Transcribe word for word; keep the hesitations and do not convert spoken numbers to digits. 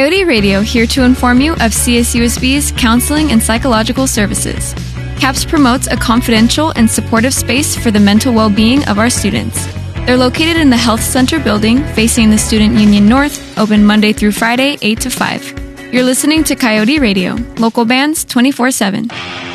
Coyote Radio, here to inform you of C S U S B's counseling and psychological services. CAPS promotes a confidential and supportive space for the mental well-being of our students. They're located in the Health Center building, facing the Student Union North, open Monday through Friday, eight to five. You're listening to Coyote Radio, local bands twenty-four seven.